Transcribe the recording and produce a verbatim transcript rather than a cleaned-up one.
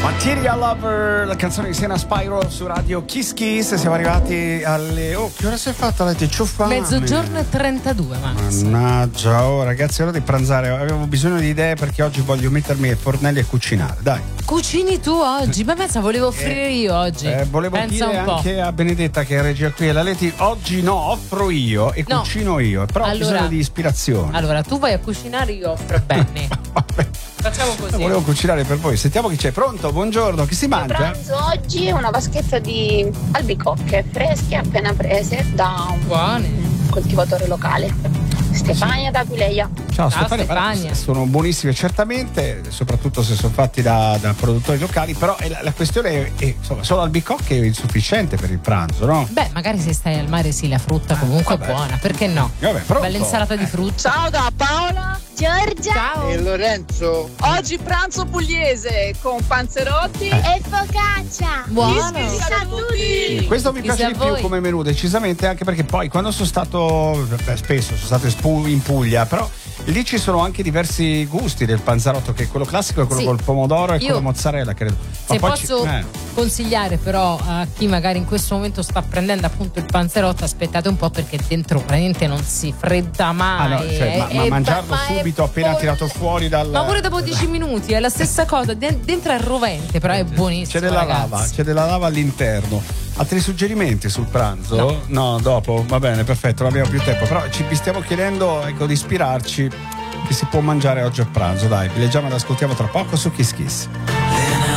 Materia Lover, la canzone di Siena Spyro su Radio Kiss Kiss. Siamo arrivati alle... Oh, che ora si è fatta? La c'ho fame. Mezzogiorno e trentadue, Max. Mannaggia, oh ragazzi, è ora di pranzare. Avevo bisogno di idee perché oggi voglio mettermi ai fornelli e cucinare. Dai. Cucini tu oggi? Ma pensa, volevo offrire eh, io oggi. Eh, volevo pensa dire un po'. anche a Benedetta che è regia qui e la Leti. Oggi no, offro io e No. cucino io. Però Allora- ho bisogno di ispirazione. Allora, tu vai a cucinare, io offro Benny. Vabbè. Facciamo così. Volevo cucinare per voi. Sentiamo chi c'è. Pronto? Buongiorno. Chi si mangia? Pranzo oggi una vaschetta di albicocche fresche appena prese da un Buone. coltivatore locale. Stefania da Aquileia. Ciao Ciao, Stefania, Stefania. Guarda, sono buonissime certamente, soprattutto se sono fatti da, da produttori locali, però è la, la questione è, è insomma, solo albicocche è insufficiente per il pranzo, no? Beh, magari se stai al mare sì, la frutta comunque vabbè. è buona, perché no? Vabbè, pronto? Bella insalata di frutta. Ciao da Paola. Giorgia Ciao. E Lorenzo. Oggi pranzo pugliese con panzerotti e focaccia. Buono. a tutti. Questo mi Chissà piace di più voi. come menù, decisamente, anche perché poi quando sono stato, beh, spesso sono stato in Spu- in Puglia, però lì ci sono anche diversi gusti del panzarotto, che è quello classico e quello Sì. col pomodoro e Io- quello mozzarella, credo. Ma Se poi posso ci- eh. consigliare però a chi magari in questo momento sta prendendo appunto il panzerotto, aspettate un po' perché dentro praticamente non si fredda mai. Ah, no, cioè, ma, È- ma è- mangiarlo ma è subito appena boll- tirato fuori dal... Ma pure dopo dieci minuti è la stessa cosa, de- dentro è rovente, però è buonissimo. C'è della ragazzi. lava, c'è della lava all'interno. Altri suggerimenti sul pranzo? No, dopo, va bene, perfetto, non abbiamo più tempo. Però ci vi stiamo chiedendo, ecco, di ispirarci che si può mangiare oggi a pranzo. Dai, vi leggiamo ed ascoltiamo tra poco su Kiss Kiss.